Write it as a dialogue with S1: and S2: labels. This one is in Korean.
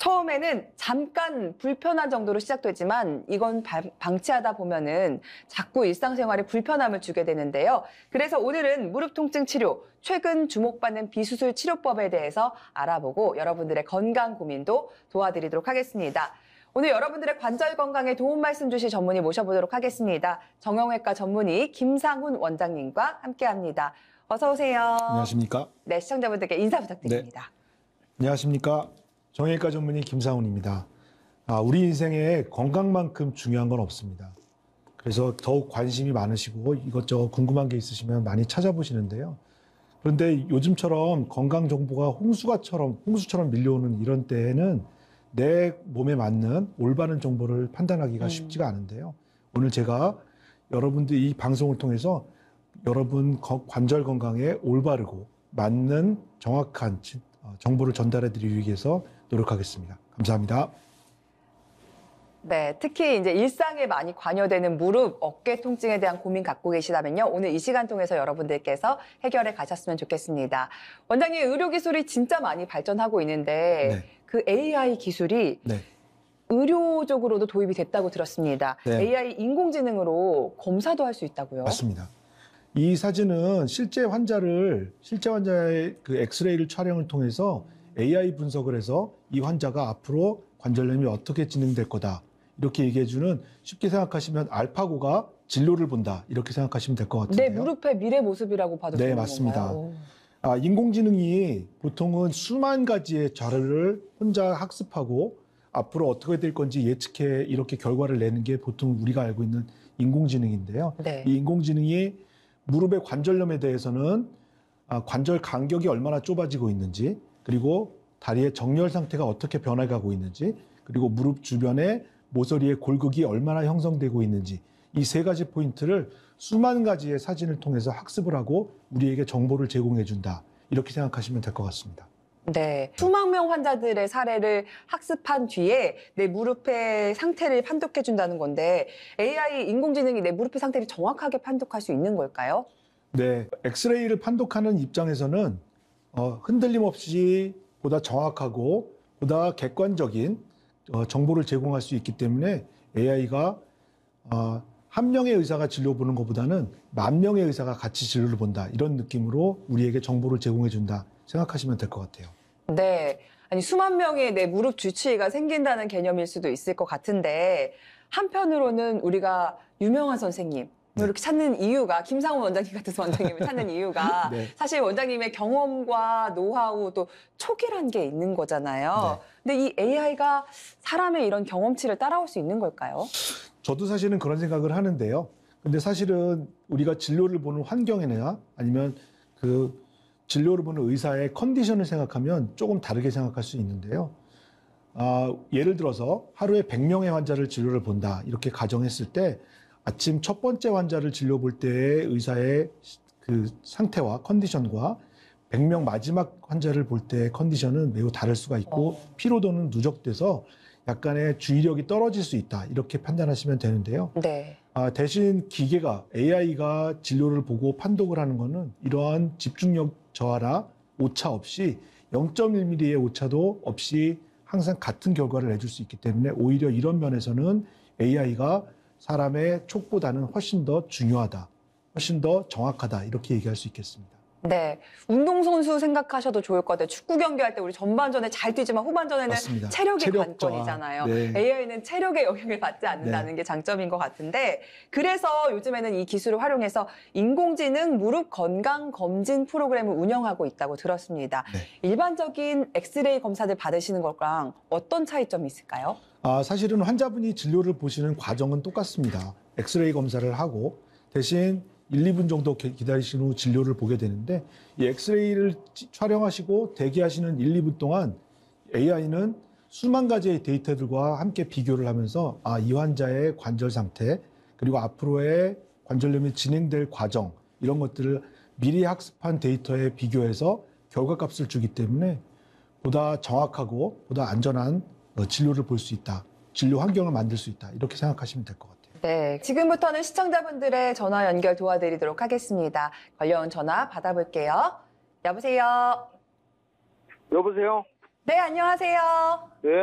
S1: 처음에는 잠깐 불편한 정도로 시작되지만 이건 방치하다 보면은 자꾸 일상생활에 불편함을 주게 되는데요. 그래서 오늘은 무릎 통증 치료, 최근 주목받는 비수술 치료법에 대해서 알아보고 여러분들의 건강 고민도 도와드리도록 하겠습니다. 오늘 여러분들의 관절 건강에 도움 말씀 주실 전문의 모셔보도록 하겠습니다. 정형외과 전문의 김상훈 원장님과 함께합니다. 어서 오세요.
S2: 안녕하십니까?
S1: 네, 시청자분들께 인사 부탁드립니다.
S2: 네. 안녕하십니까? 정형외과 전문의 김상훈입니다. 우리 인생에 건강만큼 중요한 건 없습니다. 그래서 더욱 관심이 많으시고 이것저것 궁금한 게 있으시면 많이 찾아보시는데요. 그런데 요즘처럼 건강 정보가 홍수처럼 밀려오는 이런 때에는 내 몸에 맞는 올바른 정보를 판단하기가 쉽지가 않은데요. 오늘 제가 여러분들 이 방송을 통해서 여러분 관절 건강에 올바르고 맞는 정확한 정보를 전달해 드리기 위해서 노력하겠습니다. 감사합니다.
S1: 네, 특히 이제 일상에 많이 관여되는 무릎, 어깨 통증에 대한 고민 갖고 계시다면요. 오늘 이 시간 통해서 여러분들께서 해결해 가셨으면 좋겠습니다. 원장님, 의료 기술이 진짜 많이 발전하고 있는데
S2: 네.
S1: 그 AI 기술이
S2: 네.
S1: 의료적으로도 도입이 됐다고 들었습니다.
S2: 네.
S1: AI 인공지능으로 검사도 할 수 있다고요?
S2: 맞습니다. 이 사진은 실제 환자의 그 엑스레이를 촬영을 통해서 AI 분석을 해서 이 환자가 앞으로 관절염이 어떻게 진행될 거다. 이렇게 얘기해주는, 쉽게 생각하시면 알파고가 진로를 본다. 이렇게 생각하시면 될 것 같은데요.
S1: 내 무릎의 미래 모습이라고 봐도 되는
S2: 네, 맞습니다.
S1: 건가요?
S2: 인공지능이 보통은 수만 가지의 자료를 혼자 학습하고 앞으로 어떻게 될 건지 예측해 이렇게 결과를 내는 게 보통 우리가 알고 있는 인공지능인데요.
S1: 네.
S2: 이 인공지능이 무릎의 관절염에 대해서는 관절 간격이 얼마나 좁아지고 있는지, 그리고 다리의 정렬 상태가 어떻게 변해가고 있는지, 그리고 무릎 주변에 모서리의 골격이 얼마나 형성되고 있는지, 이 세 가지 포인트를 수만 가지의 사진을 통해서 학습을 하고 우리에게 정보를 제공해 준다. 이렇게 생각하시면 될 것 같습니다.
S1: 네. 수만 명 환자들의 사례를 학습한 뒤에 내 무릎의 상태를 판독해 준다는 건데 AI 인공지능이 내 무릎의 상태를 정확하게 판독할 수 있는 걸까요?
S2: 네. 엑스레이를 판독하는 입장에서는 흔들림 없이 보다 정확하고 보다 객관적인 정보를 제공할 수 있기 때문에 AI가 한 명의 의사가 진료 보는 것보다는 만 명의 의사가 같이 진료를 본다. 이런 느낌으로 우리에게 정보를 제공해 준다. 생각하시면 될 것 같아요.
S1: 네. 아니, 수만 명의 내 무릎 주치의가 생긴다는 개념일 수도 있을 것 같은데 한편으로는 우리가 유명한 선생님,
S2: 네.
S1: 이렇게 찾는 이유가, 김상훈 원장님 같은 원장님을 찾는 이유가
S2: 네.
S1: 사실 원장님의 경험과 노하우 또 촉이란 게 있는 거잖아요. 근데 이 AI가 사람의 이런 경험치를 따라올 수 있는 걸까요?
S2: 저도 사실은 그런 생각을 하는데요. 근데 사실은 우리가 진료를 보는 환경이나 아니면 그 진료를 보는 의사의 컨디션을 생각하면 조금 다르게 생각할 수 있는데요. 예를 들어서 하루에 100명의 환자를 진료를 본다. 이렇게 가정했을 때 아침 첫 번째 환자를 진료 볼 때의 의사의 그 상태와 컨디션과 100명 마지막 환자를 볼 때의 컨디션은 매우 다를 수가 있고 피로도는 누적돼서 약간의 주의력이 떨어질 수 있다. 이렇게 판단하시면 되는데요.
S1: 네.
S2: 대신 기계가, AI가 진료를 보고 판독을 하는 거는 이러한 집중력 저하나 오차 없이 0.1mm의 오차도 없이 항상 같은 결과를 내줄 수 있기 때문에 오히려 이런 면에서는 AI가 사람의 촉보다는 훨씬 더 중요하다, 훨씬 더 정확하다 이렇게 얘기할 수 있겠습니다.
S1: 네. 운동선수 생각하셔도 좋을 것 같아요. 축구 경기할 때 우리 전반전에 잘 뛰지만 후반전에는
S2: 맞습니다.
S1: 체력이
S2: 체력
S1: 관건이잖아요.
S2: 저하. 네.
S1: AI는 체력의 영향을 받지 않는다는
S2: 네.
S1: 게 장점인 것 같은데 그래서 요즘에는 이 기술을 활용해서 인공지능 무릎 건강 검진 프로그램을 운영하고 있다고 들었습니다.
S2: 네.
S1: 일반적인 엑스레이 검사를 받으시는 것랑 어떤 차이점이 있을까요?
S2: 사실은 환자분이 진료를 보시는 과정은 똑같습니다. 엑스레이 검사를 하고 대신 1, 2분 정도 기다리신 후 진료를 보게 되는데 이 엑스레이를 촬영하시고 대기하시는 1, 2분 동안 AI는 수만 가지의 데이터들과 함께 비교를 하면서 이 환자의 관절 상태 그리고 앞으로의 관절염이 진행될 과정 이런 것들을 미리 학습한 데이터에 비교해서 결과값을 주기 때문에 보다 정확하고 보다 안전한 진료를 볼 수 있다. 진료 환경을 만들 수 있다. 이렇게 생각하시면 될 것 같아요.
S1: 네, 지금부터는 시청자분들의 전화 연결 도와드리도록 하겠습니다. 걸려온 전화 받아볼게요. 여보세요?
S3: 여보세요?
S1: 네, 안녕하세요.
S3: 네.